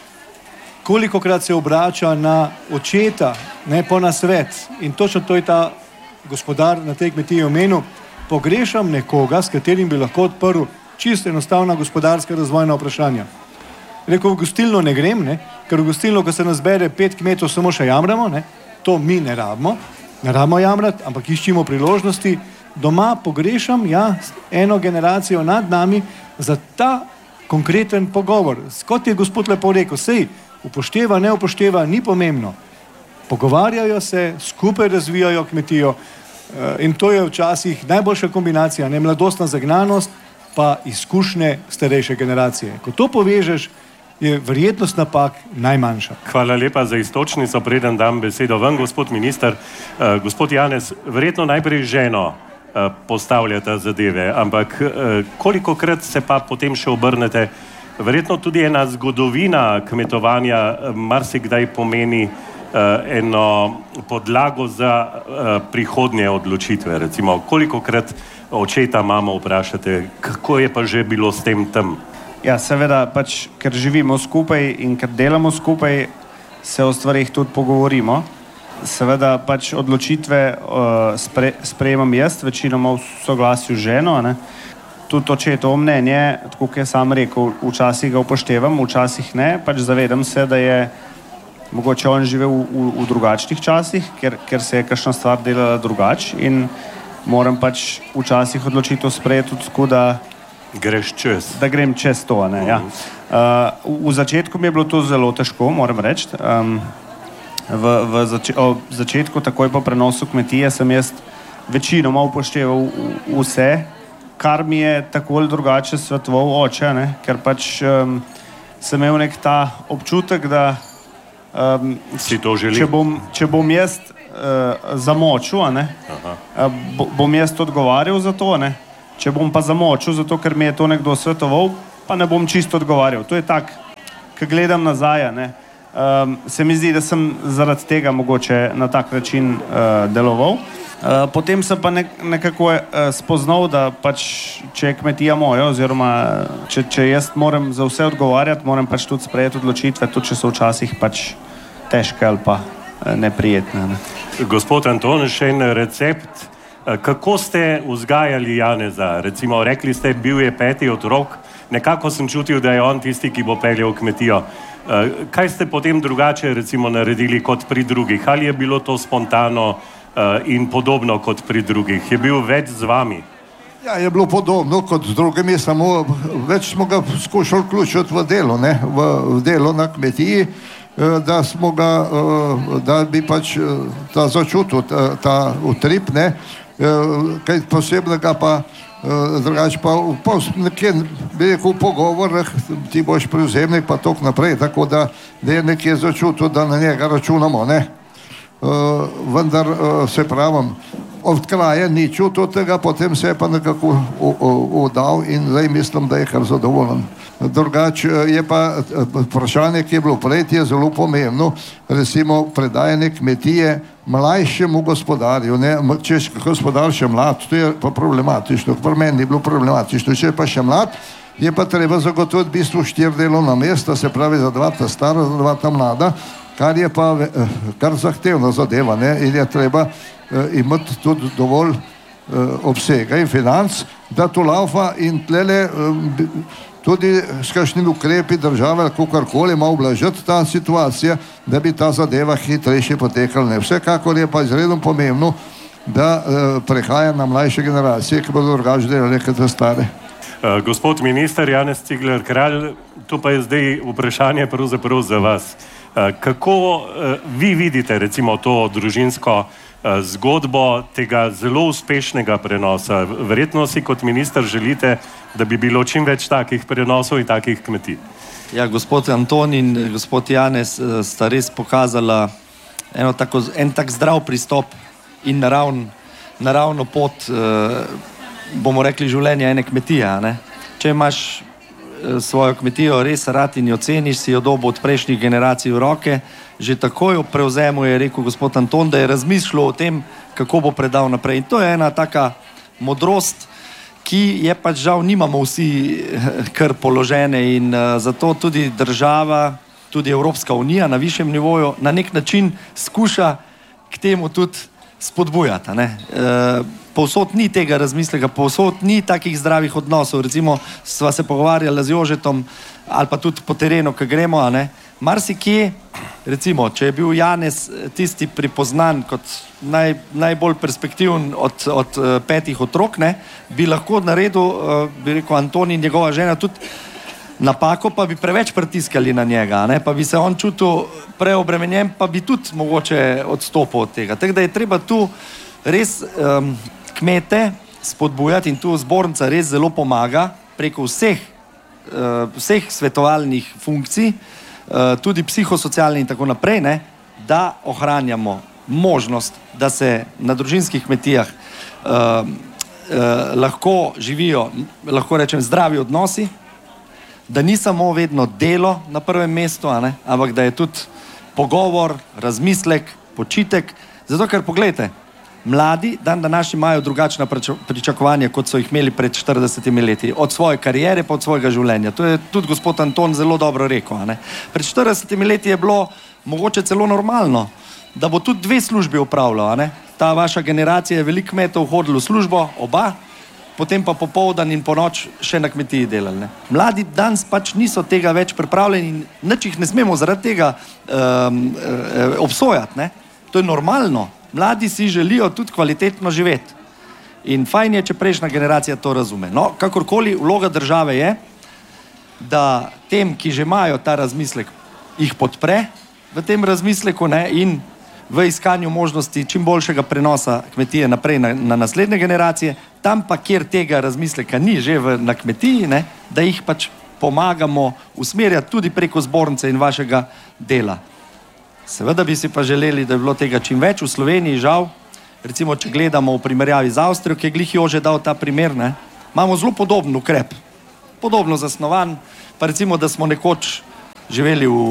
Kolikokrat se obrača na očeta, ne, po nasvet, in točno to je ta gospodar na tej kmetiji omenil, pogrešam nekoga, s katerim bi lahko odprl čisto enostavna gospodarska razvojna vprašanja. Rekel, v gostilno ne grem, ne, ker v gostilno, ko se nas bere pet kmetov, samo še jamramo, ne, to mi ne rabimo, ne rabimo jamrati, ampak iščimo priložnosti. Doma pogrešam, ja, eno generacijo nad nami za ta konkreten pogovor. Kot je gospod lepo rekel, sej upošteva, ne upošteva, ni pomembno. Pogovarjajo se, skupaj razvijajo kmetijo in to je včasih najboljša kombinacija, ne, mladostna zagnanost pa izkušnje starejše generacije. Ko to povežeš, je verjetnost napak najmanjša. Hvala lepa za istočnico, preden dam besedo vam, gospod minister. Uh, gospod Janez, verjetno najprej ženo uh, postavljate zadeve, ampak uh, kolikokrat se pa potem še obrnete? Verjetno tudi ena zgodovina kmetovanja uh, marsikdaj pomeni uh, eno podlago za uh, prihodnje odločitve. Recimo, kolikokrat očeta mamo vprašate, kako je pa že bilo s tem tam? Ja, seveda, pač, ker živimo skupaj in ker delamo skupaj, se o stvarih tudi pogovorimo. Seveda, pač odločitve uh, spre, sprejemam jaz, večinoma v soglasju z ženo, ne. Tudi očetovo mnenje, tako kot je sam rekel, včasih ga upoštevam, včasih ne, pač zavedam se, da je mogoče on živel v, v, v drugačnih časih, ker, ker se je kakšna stvar delala drugače in moram pač včasih odločitev sprejeti tudi tako, da greš čez. Da grem čez to, ne, ja. Uh, v začetku mi je bilo to zelo težko, moram reči. Um, v v zač o, začetku, takoj po prenosu kmetije, sem jaz večinoma upošteval vse, kar mi je tako ali drugače svetoval oče, ne, ker pač um, sem imel nek ta občutek, da um, si to želi? Če bom, če bom jaz uh, zamočil, ne, uh, bo, bom jaz odgovarjal za to, ne. Če bom pa zamočil, zato ker mi je to nekdo svetoval, pa ne bom čisto odgovarjal. To je tak, ko gledam nazaj, ne, um, se mi zdi, da sem zaradi tega mogoče na tak način uh, deloval. Uh, potem sem pa nek, nekako uh, spoznal, da pač, če je kmetija moja, oziroma če, če jaz moram za vse odgovarjati, moram pač tudi sprejeti odločitve, tudi če so včasih pač težke ali pa uh, neprijetne. Ne. Gospod Anton, še en recept. Kako ste vzgajali Janeza? Recimo, rekli ste, bil je peti otrok, nekako sem čutil, da je on tisti, ki bo peljal kmetijo. Kaj ste potem drugače recimo naredili kot pri drugih? Ali je bilo to spontano in podobno kot pri drugih? Je bil več z vami? Ja, je bilo podobno kot z drugimi, samo več smo ga skušali vključiti v delo, ne? V, v delo na kmetiji, da smo ga, da bi pač ta začutil, ta, ta utrip, ne? Kaj posebnega pa drugače pa v nekje, bi rekel, v pogovorih ti boš prevzemnik pa tok naprej, tako da je nekje začutil, da na njega računamo, ne. Vendar se pravim, od kraja ni čutil tega, potem se je pa nekako udal in zdaj mislim, da je kar zadovoljen. Drugače je pa vprašanje, ki je bilo prej, je zelo pomembno, recimo predajanje kmetije mlajšemu gospodarju, ne, če je gospodar še mlad, to je pa problematično, pri meni je bilo problematično, če je pa še mlad, je pa treba zagotoviti v bistvu štiri delovna mesta, se pravi za dva ta stara, za dva ta mlada, kar je pa kar zahtevna zadeva, ne, in je treba uh, imeti tudi dovolj uh, obsega in financ, da to laufa in tlele uh, tudi s kakšnimi ukrepi države, kakorkoli ima ublažiti ta situacija, da bi ta zadeva hitrejše potekala. Ne. Vsekakor je pa izredno pomembno, da uh, prehaja na mlajše generacije, ki bodo drugače delali kot stare. Uh, gospod minister Janez Cigler Kralj, to pa je zdaj vprašanje pravzaprav za vas. Uh, kako uh, vi vidite recimo to družinsko uh, zgodbo tega zelo uspešnega prenosa? Verjetno si kot minister želite, da bi bilo čim več takih prenosov in takih kmetij. Ja, gospod Anton in gospod Janez sta res pokazala eno tako, en tak zdrav pristop in naravn, naravno pot. bomo rekli, življenja ene kmetije. Ne? Če imaš svojo kmetijo res rad in jo ceniš, si jo dobil od prejšnjih generacij v roke, že takoj v prevzemu je rekel gospod Anton, da je razmišljal o tem, kako bo predal naprej. In to je ena taka modrost, ki je pač žal nimamo vsi kar položene in uh, zato tudi država, tudi Evropska unija na višjem nivoju na nek način skuša k temu tudi spodbujati. Ne? Uh, povsod ni tega razmisleka, povsod ni takih zdravih odnosov. Recimo sva se pogovarjala z Jožetom ali pa tudi po terenu, ko gremo, a ne? Marsikje, recimo, če je bil Janez tisti pripoznan kot naj, najbolj perspektiven od, od uh, petih otrok, ne, bi lahko naredil, uh, bi rekel Anton in njegova žena, tudi napako, pa bi preveč pritiskali na njega, ne, pa bi se on čutil preobremenjen, pa bi tudi mogoče odstopil od tega. Tako da je treba tu res um, kmete spodbujati in tu zbornica res zelo pomaga preko vseh, uh, vseh svetovalnih funkcij, Uh, tudi psihosocialni in tako naprej, ne, da ohranjamo možnost, da se na družinskih kmetijah uh, uh, lahko živijo, lahko rečem, zdravi odnosi, da ni samo vedno delo na prvem mestu, a ne, ampak da je tudi pogovor, razmislek, počitek, zato ker pogledajte, mladi dan današnji imajo drugačna pričakovanja, kot so jih imeli pred štiridesetimi leti. Od svoje kariere pa od svojega življenja. To je tudi gospod Anton zelo dobro rekel. A ne? Pred štiridesetimi leti je bilo mogoče celo normalno, da bo tudi dve službi upravljal. A ne? Ta vaša generacija je veliko kmetov hodilo v službo, oba, potem pa popoldan in ponoč še na kmetiji delali. Ne? Mladi danes pač niso tega več pripravljeni in nič jih ne smemo zaradi tega um, uh, obsojati. Ne? To je normalno. Mladi si želijo tudi kvalitetno živeti. In fajn je, če prejšnja generacija to razume. No, kakorkoli, vloga države je, da tem, ki že imajo ta razmislek, jih podpre v tem razmisleku, ne, in v iskanju možnosti čim boljšega prenosa kmetije naprej na, na naslednje generacije, tam pa, kjer tega razmisleka ni že v, na kmetiji, ne, da jih pač pomagamo usmerjati tudi preko zbornice in vašega dela. Seveda bi si pa želeli, da je bilo tega čim več v Sloveniji, žal. Recimo, če gledamo v primerjavi z Avstrijo, ki je glih Jože dal ta primer, ne, imamo zelo podoben ukrep, podobno zasnovan, pa recimo, da smo nekoč živeli v,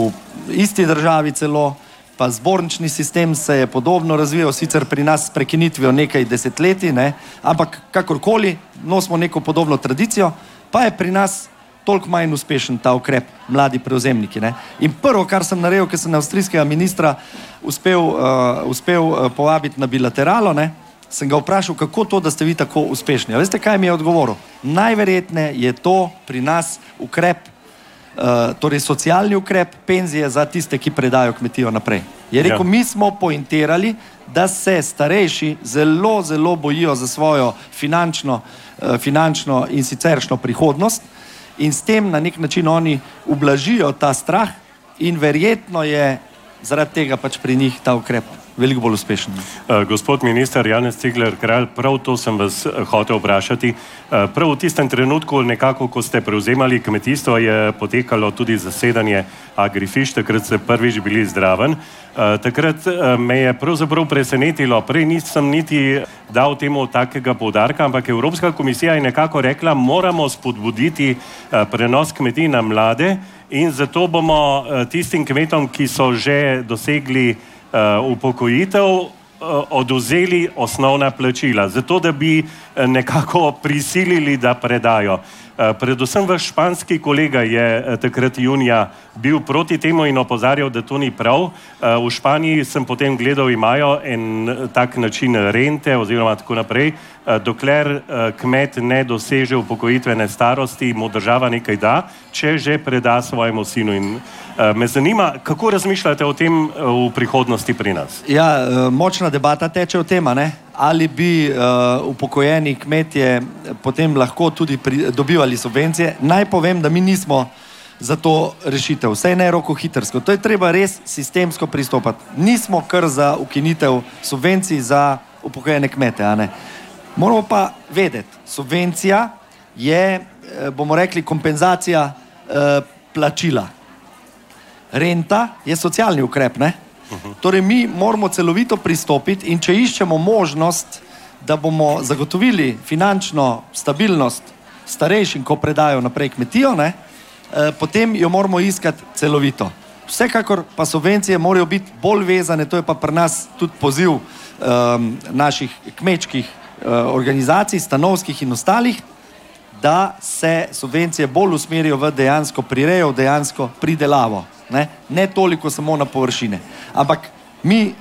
v isti državi celo, pa zbornični sistem se je podobno razvijal, sicer pri nas s prekinitvijo nekaj desetletij, ne, ampak kakorkoli, nosimo neko podobno tradicijo, pa je pri nas toliko manj uspešen ta ukrep, mladi prevzemniki. Ne? In prvo, kar sem naredil, ker sem avstrijskega ministra uspel, uh, uspel uh, povabiti na bilateralo, ne? Sem ga vprašal, kako to, da ste vi tako uspešni. A veste, kaj mi je odgovoril? Najverjetneje je to pri nas ukrep, uh, torej socialni ukrep, penzije za tiste, ki predajo kmetijo naprej. Je rekel, ja. Mi smo pointirali, da se starejši zelo, zelo bojijo za svojo finančno, uh, finančno in siceršno prihodnost, in s tem na nek način oni ublažijo ta strah in verjetno je zaradi tega pač pri njih ta ukrep veliko bolj uspešen. Uh, gospod minister Janez Cigler Kralj, prav to sem vas hotel vprašati. Uh, prav v tistem trenutku, nekako, ko ste prevzemali kmetijstvo, je potekalo tudi zasedanje Agrifish, takrat ste prvič bili zdraven. Uh, takrat uh, me je pravzaprav presenetilo, prej nisem niti dal temu takega poudarka, ampak Evropska komisija je nekako rekla, moramo spodbuditi uh, prenos kmetij na mlade in zato bomo uh, tistim kmetom, ki so že dosegli uh, upokojitev, uh, odvzeli osnovna plačila, zato da bi uh, nekako prisilili, da predajo. Uh, predvsem vaš španski kolega je uh, takrat junija bil proti temu in opozarjal, da to ni prav. Uh, v Španiji sem potem gledal, imajo en tak način rente oziroma tako naprej, uh, dokler uh, kmet ne doseže upokojitvene starosti, mu država nekaj da, če že preda svojemu sinu. In uh, me zanima, kako razmišljate o tem uh, v prihodnosti pri nas? Ja, uh, močna debata teče o tem, ne? Ali bi uh, upokojeni kmetje potem lahko tudi pri, dobivali subvencije. Naj povem, da mi nismo za to rešitev. Vsaj ne rokohitrsko. To je treba res sistemsko pristopati. Nismo kar za ukinitev subvencij za upokojene kmete. A ne? Moramo pa vedeti, subvencija je, bomo rekli, kompenzacija uh, plačila. Renta je socialni ukrep, ne? Torej mi moramo celovito pristopiti in če iščemo možnost, da bomo zagotovili finančno stabilnost starejšim, ko predajo naprej kmetijo, ne, eh, potem jo moramo iskati celovito. Vsekakor pa subvencije morajo biti bolj vezane, to je pa pri nas tudi poziv um, naših kmečkih uh, organizacij, stanovskih in ostalih, da se subvencije bolj usmerijo v dejansko prirejo, v dejansko pridelavo. Ne? ne toliko samo na površine. Ampak mi,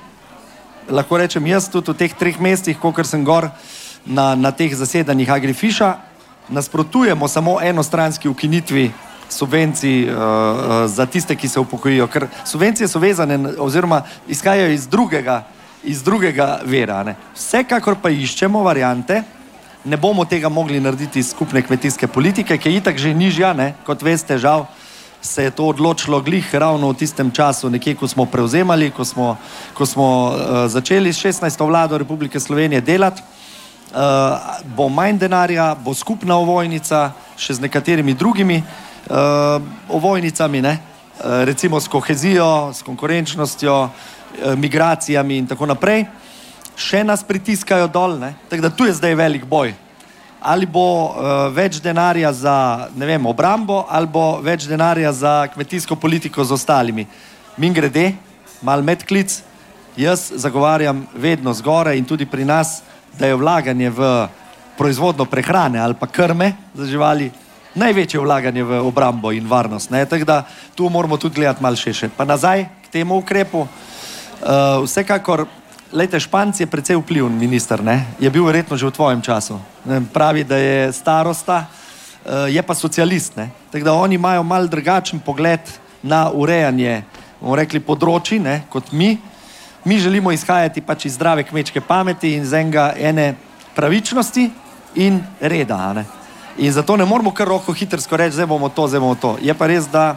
lahko rečem jaz tudi v teh treh mestih, kolikor sem gor na, na teh zasedanjih Agrifiša, nasprotujemo samo enostranski ukinitvi subvencij uh, za tiste, ki se upokojijo, ker subvencije so vezane oziroma izhajajo iz drugega, iz drugega vera. Ne. Vsekakor pa iščemo variante, ne bomo tega mogli narediti iz skupne kmetijske politike, ki je itak že nižja, ne. Kot veste, žal se je to odločilo glih ravno v tistem času, nekje, ko smo prevzemali, ko smo, ko smo uh, začeli s šestnajsto vlado Republike Slovenije delati. Uh, bo manj denarja, bo skupna ovojnica, še z nekaterimi drugimi uh, ovojnicami, ne? Uh, recimo s kohezijo, s konkurenčnostjo, uh, migracijami in tako naprej. Še nas pritiskajo dol, ne? Tako da tu je zdaj velik boj. Ali bo uh, več denarja za, ne vem, obrambo, ali bo več denarja za kmetijsko politiko z ostalimi. Mimogrede, mal medklic, jaz zagovarjam vedno zgoraj in tudi pri nas, da je vlaganje v proizvodno prehrane ali pa krme za živali največje vlaganje v obrambo in varnost. Ne? Tako da tu moramo tudi gledati malo širše. Pa nazaj k temu ukrepu. Uh, vsekakor, lejte, Španc je precej vpliven minister, ne? Je bil verjetno že v tvojem času. Ne? Pravi, da je starosta, uh, je pa socialist. Ne? Tako da oni imajo malo drugačen pogled na urejanje, bomo rekli, področji, ne? Kot mi. Mi želimo izhajati pač iz zdrave kmečke pameti in z enega ene pravičnosti in reda. Ne? In zato ne moramo kar roko hitrsko reči, zdaj bomo to, zdaj bomo to. Je pa res, da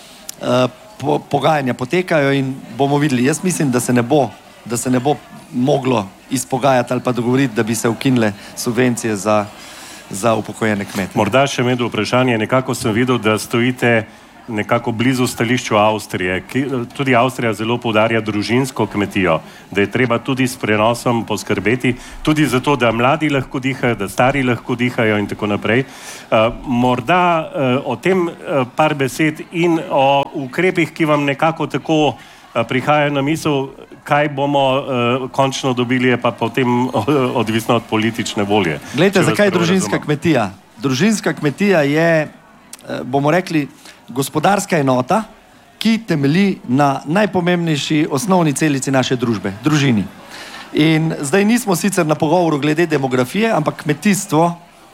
uh, po, pogajanja potekajo in bomo videli. Jaz mislim, da se ne bo, da se ne bo moglo izpogajati ali pa dogovoriti, da bi se ukinile subvencije za, za upokojene kmete. Morda še med vprašanje, nekako sem videl, da stojite nekako blizu stališču Avstrije. Tudi Avstrija zelo poudarja družinsko kmetijo, da je treba tudi s prenosom poskrbeti, tudi zato, da mladi lahko dihajo, da stari lahko dihajo in tako naprej. Uh, morda uh, o tem uh, par besed in o ukrepih, ki vam nekako tako uh, prihajajo na misel, kaj bomo uh, končno dobili, je pa potem odvisno od politične volje. Glejte, zakaj je družinska kmetija? Družinska kmetija je, uh, bomo rekli, gospodarska enota, ki temelji na najpomembnejši osnovni celici naše družbe, družini. In zdaj nismo sicer na pogovoru glede demografije, ampak kmetijstvo,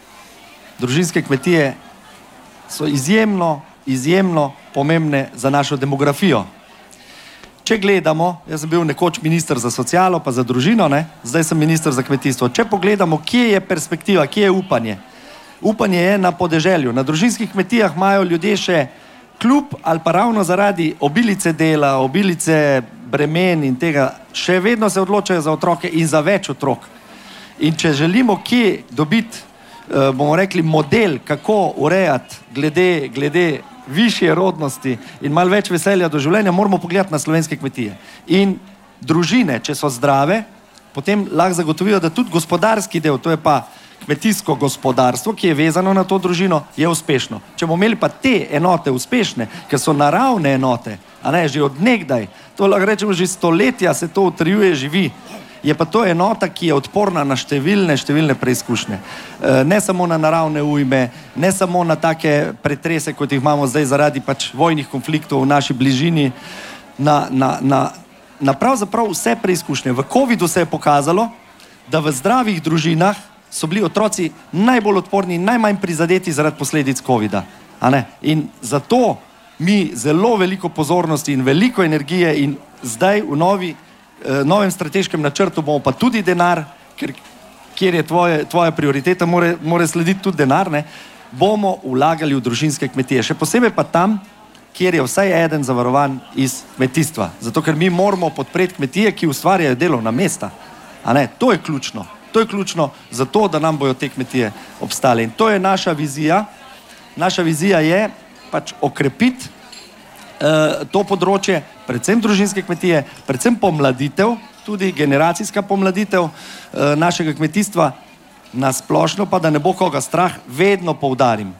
družinske kmetije so izjemno, izjemno pomembne za našo demografijo. Če gledamo, jaz sem bil nekoč minister za socialo, pa za družino, ne? Zdaj sem minister za kmetijstvo. Če pogledamo, kje je perspektiva, kje je upanje. Upanje je na podeželju. Na družinskih kmetijah imajo ljudje še kljub ali pa ravno zaradi obilice dela, obilice bremen in tega, še vedno se odločajo za otroke in za več otrok. In če želimo kje dobiti, bomo rekli, model, kako urejati glede, glede višje rodnosti in malo več veselja do življenja, moramo pogledati na slovenske kmetije. In družine, če so zdrave, potem lahko zagotovijo, da tudi gospodarski del, to je pa kmetijsko gospodarstvo, ki je vezano na to družino, je uspešno. Če bomo imeli pa te enote uspešne, ker so naravne enote, a ne, že od nekdaj, to lahko rečemo, že stoletja se to utrjuje, živi, je pa to enota, ki je odporna na številne, številne preizkušnje. E, ne samo na naravne ujme, ne samo na take pretrese, kot jih imamo zdaj zaradi pač vojnih konfliktov v naši bližini, na, na, na, na pravzaprav vse preizkušnje. V covidu se je pokazalo, da v zdravih družinah so bili otroci najbolj odporni in najmanj prizadeti zaradi posledic covida. A ne? In zato mi zelo veliko pozornosti in veliko energije in zdaj v novi, eh, novem strateškem načrtu bomo pa tudi denar, ker, kjer je tvoje, tvoja prioriteta, more, more slediti tudi denar, ne? Bomo vlagali v družinske kmetije. Še posebej pa tam, kjer je vsaj eden zavarovan iz kmetijstva. Zato, ker mi moramo podpreti kmetije, ki ustvarjajo delovna mesta. A ne? To je ključno. To je ključno za to, da nam bojo te kmetije obstale. In to je naša vizija. Naša vizija je pač okrepiti uh, to področje, predvsem družinske kmetije, predvsem pomladitev tudi generacijska pomladitev uh, našega kmetijstva, na splošno pa, da ne bo koga strah, vedno poudarim.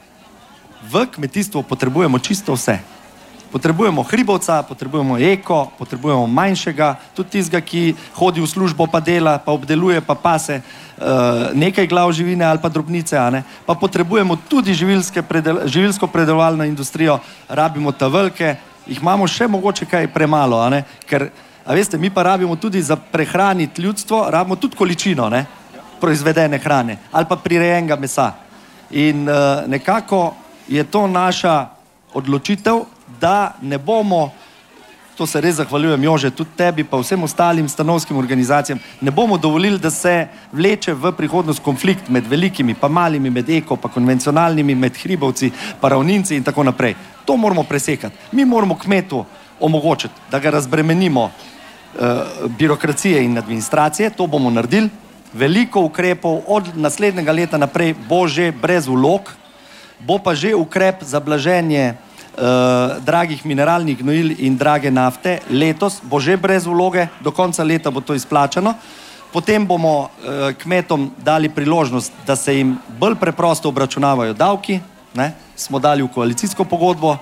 V kmetijstvu potrebujemo čisto vse. Potrebujemo hribovca, potrebujemo eko, potrebujemo manjšega, tudi tistega, ki hodi v službo pa dela, pa obdeluje, pa pase uh, nekaj glav živine ali pa drobnice, a ne? Pa potrebujemo tudi predel, živilsko predelovalno industrijo, rabimo tavelke, jih imamo še mogoče kaj premalo, a ne? Ker, a veste, mi pa rabimo tudi za prehraniti ljudstvo, rabimo tudi količino, ne? Proizvedene hrane ali pa prirejenega mesa. In uh, nekako je to naša odločitev, da ne bomo, to se res zahvaljujem Jože, tudi tebi pa vsem ostalim stanovskim organizacijam, ne bomo dovolili, da se vleče v prihodnost konflikt med velikimi pa malimi, med eko pa konvencionalnimi, med hribovci pa ravninci in tako naprej. To moramo presekati. Mi moramo kmetu omogočiti, da ga razbremenimo uh, birokracije in administracije, to bomo naredili. Veliko ukrepov od naslednjega leta naprej bo že brez vlog, bo pa že ukrep za blaženje Uh, dragih mineralnih gnojil in drage nafte, letos bo že brez vloge, do konca leta bo to izplačano. Potem bomo uh, kmetom dali priložnost, da se jim bolj preprosto obračunavajo davki, ne? Smo dali v koalicijsko pogodbo, uh,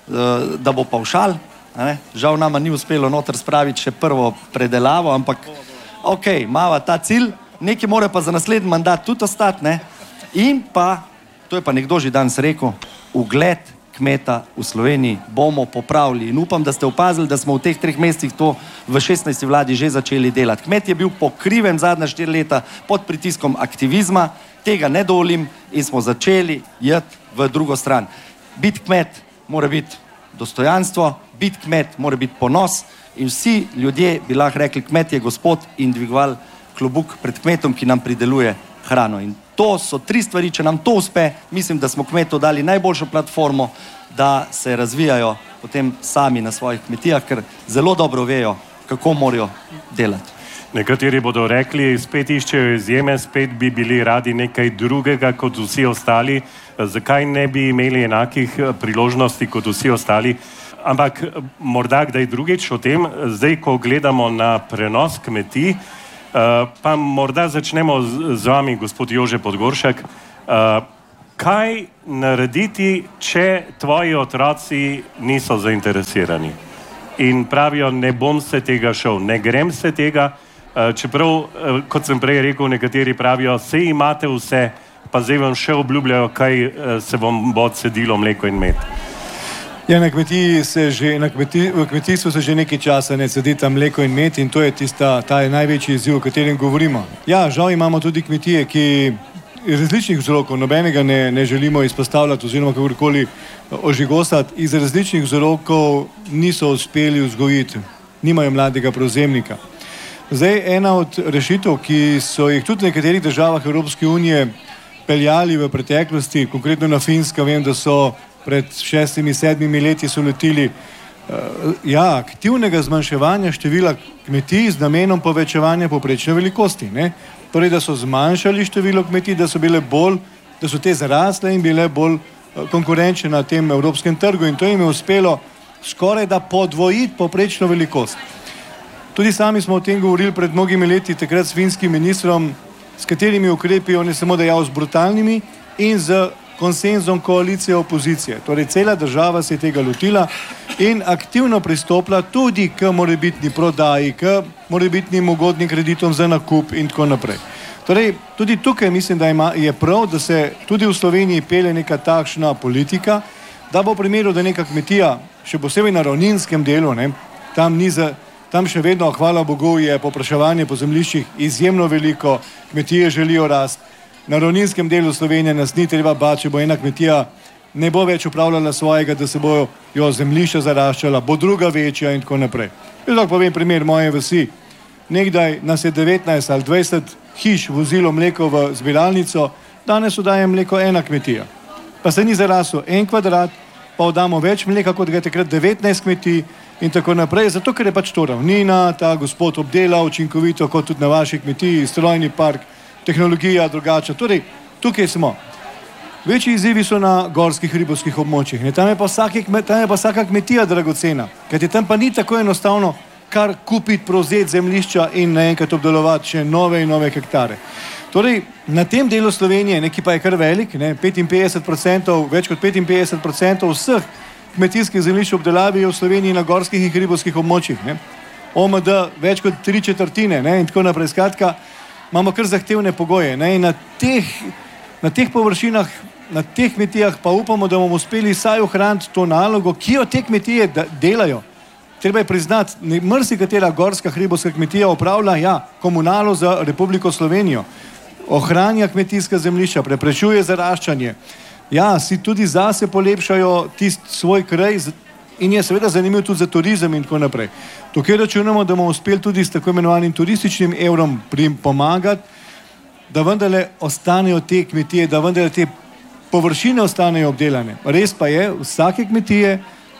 da bo pavšal, ne? Žal nama ni uspelo noter spraviti še prvo predelavo, ampak ok, mava ta cilj, nekaj mora pa za naslednji mandat tudi ostati, ne? In pa, to je pa nekdo že danes rekel, ugled kmeta v Sloveniji bomo popravili in upam, da ste opazili, da smo v teh treh mesecih to v šestnajsti vladi že začeli delati. Kmet je bil pokriven zadnja štiri leta pod pritiskom aktivizma, tega ne dovolim in smo začeli jeti v drugo stran. Biti kmet mora biti dostojanstvo, biti kmet mora biti ponos in vsi ljudje bi lahko rekli, kmet je gospod in dvigovali klobuk pred kmetom, ki nam prideluje hrano. In to so tri stvari, če nam to uspe, mislim, da smo kmetu dali najboljšo platformo, da se razvijajo potem sami na svojih kmetijah, ker zelo dobro vejo, kako morajo delati. Nekateri bodo rekli, spet iščejo izjeme, spet bi bili radi nekaj drugega kot vsi ostali. Zakaj ne bi imeli enakih priložnosti kot vsi ostali? Ampak morda kdaj drugič o tem, zdaj, ko gledamo na prenos kmetij, Uh, pa morda začnemo z, z vami, gospod Jože Podgoršek. Uh, kaj narediti, če tvoji otroci niso zainteresirani in pravijo, ne bom se tega šel, ne grem se tega, uh, čeprav, uh, kot sem prej rekel, nekateri pravijo, sej imate vse, pa zdaj vam še obljubljajo, kaj uh, se vam bo cedilo mleko in med. Ja, na kmetiji se že, na kmetij, v kmetijstvu se že nekaj časa ne cedita mleko in med in to je tista, ta je največji izziv, o katerem govorimo. Ja, žal imamo tudi kmetije, ki iz različnih vzrokov, nobenega ne, ne želimo izpostavljati oziroma kakorkoli ožigosati, iz različnih vzrokov niso uspeli vzgojiti, nimajo mladega prevzemnika. Zdaj, ena od rešitev, ki so jih tudi v nekaterih državah Evropske unije peljali v preteklosti, konkretno na Finskem, vem, da so pred šestimi, sedmimi leti so letili uh, ja, aktivnega zmanjševanja števila kmetij z namenom povečevanja povprečne velikosti. Ne? Torej, da so zmanjšali število kmetij, da so bile bolj, da so te zarasle in bile bolj uh, konkurenčne na tem evropskem trgu in to jim je uspelo skoraj da podvojiti povprečno velikost. Tudi sami smo o tem govorili pred mnogimi leti, takrat s finskim ministrom, s katerimi ukrepi on je samo dejal z brutalnimi in z konsenzom koalicije opozicije. Torej, cela država se je tega lotila in aktivno pristopila tudi k morebitni prodaji, k morebitnim ugodnim kreditom za nakup in tako naprej. Torej, tudi tukaj mislim, da ima, je prav, da se tudi v Sloveniji pelje neka takšna politika, da bo v primeru, da neka kmetija, še posebej na ravninskem delu, ne, tam, ni za, tam še vedno, hvala Bogu, je povpraševanje po zemljiščih izjemno veliko, kmetije želijo rast. Na ravninskem delu Slovenije nas ni treba bati, če bo ena kmetija ne bo več upravljala svojega, da se bojo jo zemljišča zaraščala, bo druga večja in tako naprej. Jaz lahko povem primer moje vasi. Nekdaj nas je devetnajst ali dvajset hiš vozilo mleko v zbiralnico, danes oddaje mleko ena kmetija. Pa se ni zarasel en kvadrat, pa oddamo več mleka, kot ga je takrat devetnajst kmetij in tako naprej, zato ker je pač to ravnina, ta gospod obdela učinkovito, kot tudi na vaši kmetiji, strojni park, tehnologija drugačna. Torej, tukaj smo. Večji izzivi so na gorskih ribovskih območjih. Ne? Tam je pa, vsake, tam je pa vsaka kmetija dragocena, kajti tam pa ni tako enostavno kar kupiti, prevzeti zemljišča in naenkrat obdelovati še nove in nove hektare. Torej, na tem delu Slovenije, neki pa je kar velik, ne, petinpetdeset procentov, več kot petinpetdeset procentov vseh kmetijskih zemljišč obdelavi je v Sloveniji na gorskih in hribovskih območjih. Ne. O M D več kot tri četrtine, ne, in tako naprej. Skratka, imamo kar zahtevne pogoje. Ne, in na teh, na teh površinah, na teh kmetijah pa upamo, da bomo uspeli vsaj ohraniti to nalogo, ki jo te kmetije delajo. Treba je priznati, marsikatera gorska hribovska kmetija opravlja ja, komunalo za Republiko Slovenijo. Ohranja kmetijska zemljišča, preprečuje zaraščanje. Ja, si tudi zase polepšajo tist svoj kraj in je seveda zanimiv tudi za turizem in tako naprej. Tukaj računamo, da bomo uspeli tudi s tako imenovanim turističnim evrom prim pomagati, da vendarle ostanejo te kmetije, da vendarle te površine ostanejo obdelane. Res pa je, vsake kmetije,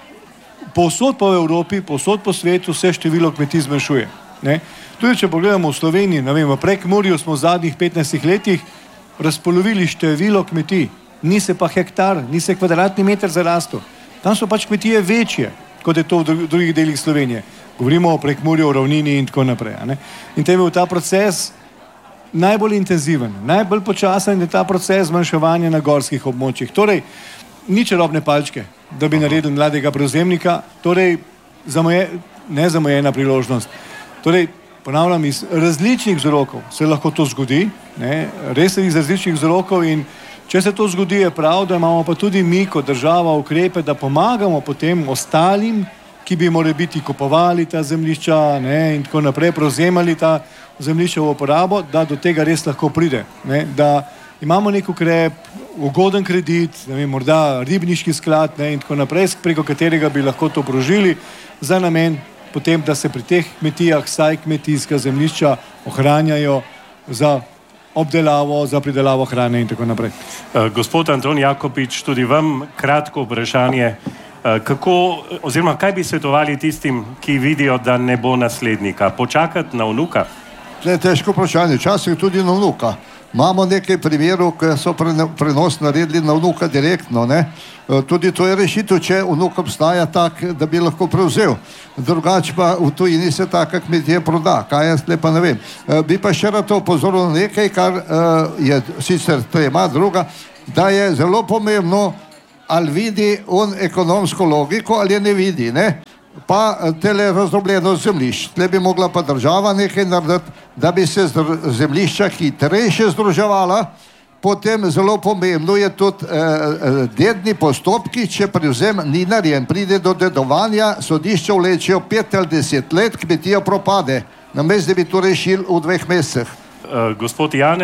povsod po Evropi, povsod po svetu se število kmetij zmanjšuje. Ne? Tudi če pogledamo v Sloveniji, ne vem, v Prekmurju smo v zadnjih petnajstih letih razpolovili število kmetij. Ni se pa hektar, ni se kvadratni meter zarastel. Tam so pač kmetije večje, kot je to v drugih delih Slovenije. Govorimo o Prekmurju, o ravnini in tako naprej. Ne? In tem je bil ta proces najbolj intenziven, najbolj počasen je ta proces zmanjševanja na gorskih območjih. Torej, ni čarobne palčke, da bi naredili mladega prevzemnika, torej zamoje, ne zamojena priložnost. Torej, ponavljam, iz različnih vzrokov se lahko to zgodi, ne, res iz različnih vzrokov in če se to zgodi, je prav, da imamo pa tudi mi kot država ukrepe, da pomagamo potem ostalim, ki bi morali biti kupovali ta zemljišča, ne, in tako naprej, prevzemali ta zemljišča v uporabo, da do tega res lahko pride, ne, da imamo nek ukrep, ugoden kredit, ne vem, morda ribniški sklad, ne, in tako naprej, preko katerega bi lahko to prožili za namen potem, da se pri teh kmetijah vsaj kmetijska zemljišča ohranjajo za obdelavo, za pridelavo hrane in tako naprej. Uh, gospod Anton Jakopič, tudi vam kratko vprašanje. Uh, kako, oziroma kaj bi svetovali tistim, ki vidijo, da ne bo naslednika? Počakati na vnuka? To je težko vprašanje, včasih tudi na vnuka. Imamo nekaj primerov, ki so prenos naredili na vnuka direktno. Ne? Tudi to je rešitev, če vnuk obstaja tak, da bi lahko prevzel. Drugače pa v tujini se taka kmetija proda, kaj jaz lepa ne vem. Bi pa še rad opozoril na nekaj, kar je sicer tema druga, da je zelo pomembno, ali vidi on ekonomsko logiko, ali je ne vidi. Ne? Pa tele razdrobljenost zemljišč. Tle bi mogla pa država nekaj narediti, da bi se zemljišča hitrejše združevala. Potem zelo pomembno je tudi eh, dedni postopki, če prevzem ni narejen, pride do dedovanja, sodišča vlečejo pet ali deset let, kmetija propade. Namesto da bi to rešili v dveh mesecih. Uh, gospod Janez.